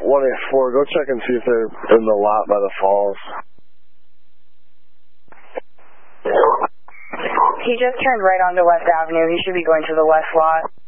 184. Go check and see if they're in the lot by the falls. He just turned right onto West Avenue. He should be going to the west lot.